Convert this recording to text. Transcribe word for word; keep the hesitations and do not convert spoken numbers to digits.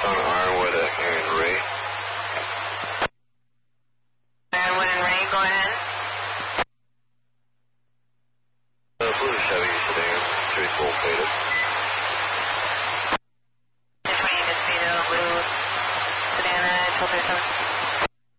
North on Ironwood at Aaron Ray. Ironwood and Ray, go ahead. Uh, blue Chevy sedan, three full faded. twenty to speed blue sedan, twelve thirty-seven.